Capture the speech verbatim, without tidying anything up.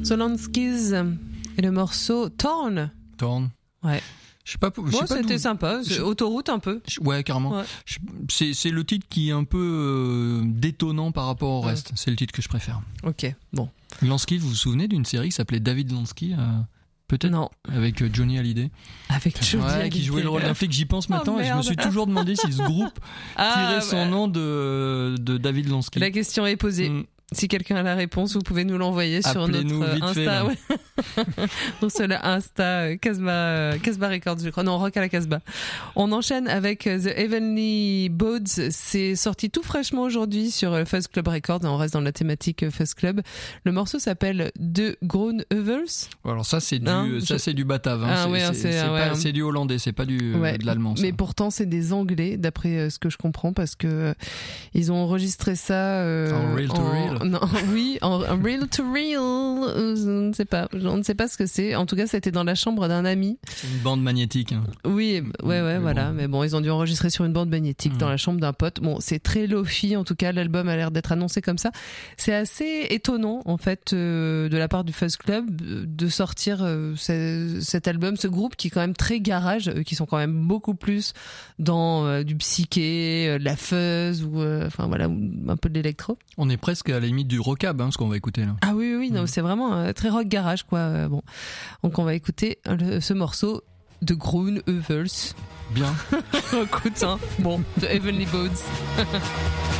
Solanskis et le morceau Torn. Torn. Ouais. Je sais pas. Je Bon, sais pas c'était d'où... sympa. Je... Autoroute un peu. Je... Ouais, carrément. Ouais. Je... C'est, c'est le titre qui est un peu euh, détonnant par rapport au reste. Ouais. C'est le titre que je préfère. Ok, bon. Lansky, vous vous souvenez d'une série qui s'appelait David Lansky euh, peut-être non. Avec Johnny Hallyday. Avec Johnny ouais, Hallyday. Qui jouait le rôle d'un flic. J'y pense maintenant oh, et je me suis toujours demandé si ce groupe ah, tirait son bah... nom de, de David Lansky. La question est posée. Mm. Si quelqu'un a la réponse, vous pouvez nous l'envoyer Appelez-nous sur notre vite Insta. Fait, ouais. Donc sur le Insta Casbah, Casbah Records, je crois. Non, Rock à la Casbah. On enchaîne avec The Heavenly Bodes. C'est sorti tout fraîchement aujourd'hui sur Fuzz Club Records. On reste dans la thématique Fuzz Club. Le morceau s'appelle The Grown Evels. Alors ça c'est du, hein, ça je... c'est du batave. Hein. Ah, c'est, ouais, c'est, c'est, c'est, ouais, pas, ouais. c'est du hollandais, c'est pas du ouais. de l'allemand. Ça. Mais pourtant c'est des Anglais, d'après ce que je comprends, parce que ils ont enregistré ça euh, en real to en... real. Non, oui, en real to real, je ne sais pas, je ne sais pas ce que c'est. En tout cas, c'était dans la chambre d'un ami. C'est une bande magnétique. Hein. Oui, ouais, ouais, mais voilà. Bon. Mais bon, ils ont dû enregistrer sur une bande magnétique mmh. dans la chambre d'un pote. Bon, c'est très lo-fi, en tout cas, l'album a l'air d'être annoncé comme ça. C'est assez étonnant, en fait, euh, de la part du Fuzz Club, de sortir euh, ce, cet album, ce groupe qui est quand même très garage, euh, qui sont quand même beaucoup plus dans euh, du psyché, euh, de la fuzz ou, enfin euh, voilà, un peu de l'électro. On est presque à la limite du rockab, hein, ce qu'on va écouter là. Ah oui, oui, non, mmh. c'est vraiment euh, très rock garage, quoi. Euh, bon, donc on va écouter le, ce morceau de Grown Evels. Bien. Écoute, hein. Bon, The Heavenly Bodes.